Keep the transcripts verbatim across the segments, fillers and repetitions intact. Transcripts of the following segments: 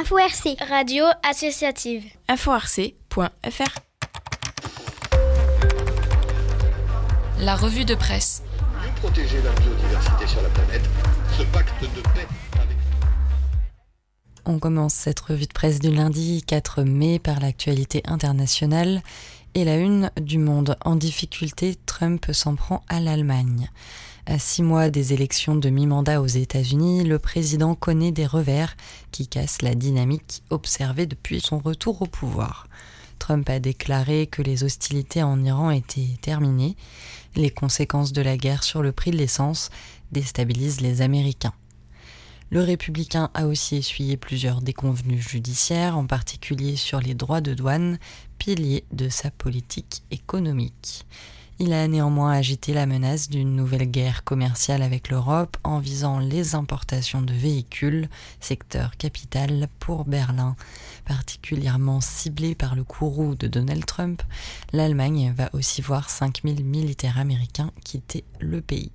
Info R C, radio associative. info r c point f r. La revue de presse. Mieux protéger la biodiversité sur la planète, ce pacte de paix avec... On commence cette revue de presse du lundi quatre mai par l'actualité internationale et la une du Monde. En difficulté, Trump s'en prend à l'Allemagne. À six mois des élections de mi-mandat aux États-Unis, le président connaît des revers qui cassent la dynamique observée depuis son retour au pouvoir. Trump a déclaré que les hostilités en Iran étaient terminées. Les conséquences de la guerre sur le prix de l'essence déstabilisent les Américains. Le républicain a aussi essuyé plusieurs déconvenues judiciaires, en particulier sur les droits de douane, pilier de sa politique économique. Il a néanmoins agité la menace d'une nouvelle guerre commerciale avec l'Europe en visant les importations de véhicules, secteur capital pour Berlin. Particulièrement ciblé par le courroux de Donald Trump, l'Allemagne va aussi voir cinq mille militaires américains quitter le pays.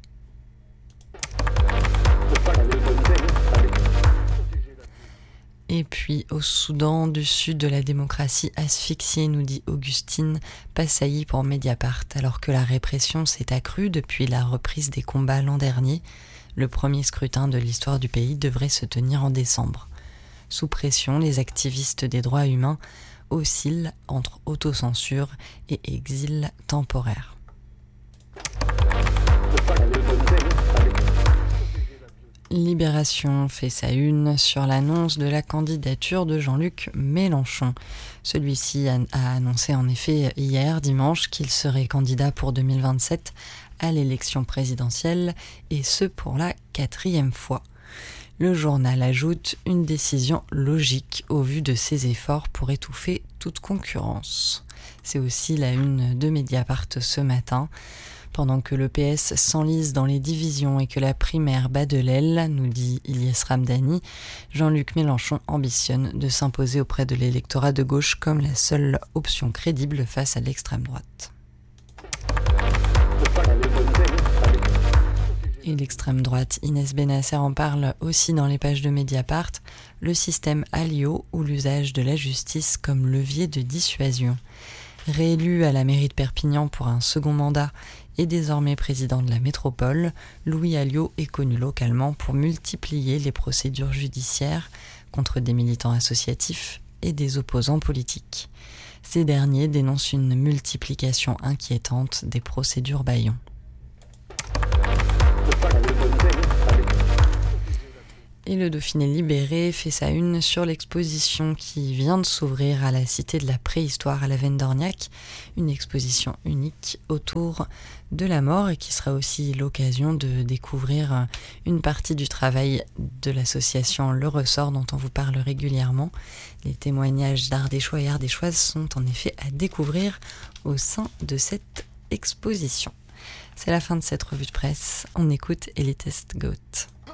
Et puis au Soudan du Sud, de la démocratie asphyxiée, nous dit Augustine Passailly pour Mediapart. Alors que la répression s'est accrue depuis la reprise des combats l'an dernier, le premier scrutin de l'histoire du pays devrait se tenir en décembre. Sous pression, les activistes des droits humains oscillent entre autocensure et exil temporaire. Libération fait sa une sur l'annonce de la candidature de Jean-Luc Mélenchon. Celui-ci a, a annoncé en effet hier dimanche qu'il serait candidat pour deux mille vingt-sept à l'élection présidentielle, et ce pour la quatrième fois. Le journal ajoute une décision logique au vu de ses efforts pour étouffer toute concurrence. C'est aussi la une de Mediapart ce matin. Pendant que le P S s'enlise dans les divisions et que la primaire bat de l'aile, nous dit Ilyes Ramdani, Jean-Luc Mélenchon ambitionne de s'imposer auprès de l'électorat de gauche comme la seule option crédible face à l'extrême droite. Et l'extrême droite, Inès Benasser en parle aussi dans les pages de Mediapart, le système Alliot ou l'usage de la justice comme levier de dissuasion. Réélu à la mairie de Perpignan pour un second mandat et désormais président de la métropole, Louis Alliot est connu localement pour multiplier les procédures judiciaires contre des militants associatifs et des opposants politiques. Ces derniers dénoncent une multiplication inquiétante des procédures bâillons. Et le Dauphiné libéré fait sa une sur l'exposition qui vient de s'ouvrir à la Cité de la Préhistoire à la Veine d'Orniac, une exposition unique autour de la mort et qui sera aussi l'occasion de découvrir une partie du travail de l'association Le Ressort dont on vous parle régulièrement. Les témoignages d'Ardéchois et Ardéchoises sont en effet à découvrir au sein de cette exposition. C'est la fin de cette revue de presse. On écoute Elitist Goat.